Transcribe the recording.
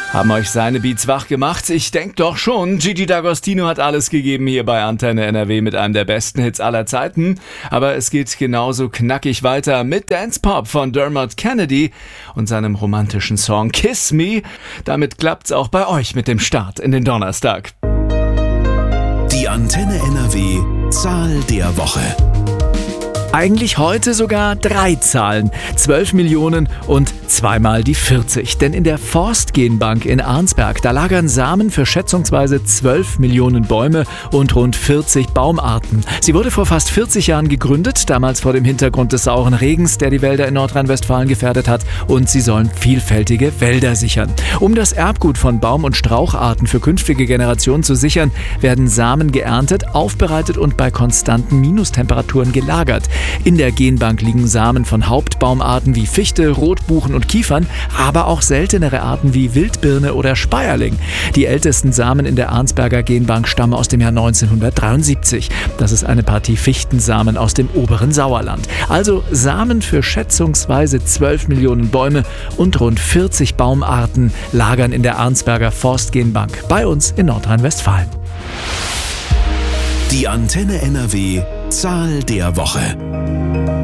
Haben euch seine Beats wach gemacht? Ich denke doch schon. Gigi D'Agostino hat alles gegeben hier bei Antenne NRW mit einem der besten Hits aller Zeiten. Aber es geht genauso knackig weiter mit Dance Pop von Dermot Kennedy und seinem romantischen Song Kiss Me. Damit klappt's auch bei euch mit dem Start in den Donnerstag. Die Antenne NRW Zahl der Woche. Eigentlich heute sogar 3 Zahlen, 12 Millionen und zweimal die 40. Denn in der Forstgenbank in Arnsberg, da lagern Samen für schätzungsweise 12 Millionen Bäume und rund 40 Baumarten. Sie wurde vor fast 40 Jahren gegründet, damals vor dem Hintergrund des sauren Regens, der die Wälder in Nordrhein-Westfalen gefährdet hat, und sie sollen vielfältige Wälder sichern. Um das Erbgut von Baum- und Straucharten für künftige Generationen zu sichern, werden Samen geerntet, aufbereitet und bei konstanten Minustemperaturen gelagert. In der Genbank liegen Samen von Hauptbaumarten wie Fichte, Rotbuchen und Kiefern, aber auch seltenere Arten wie Wildbirne oder Speierling. Die ältesten Samen in der Arnsberger Genbank stammen aus dem Jahr 1973. Das ist eine Partie Fichtensamen aus dem oberen Sauerland. Also Samen für schätzungsweise 12 Millionen Bäume und rund 40 Baumarten lagern in der Arnsberger Forstgenbank bei uns in Nordrhein-Westfalen. Die Antenne NRW Zahl der Woche.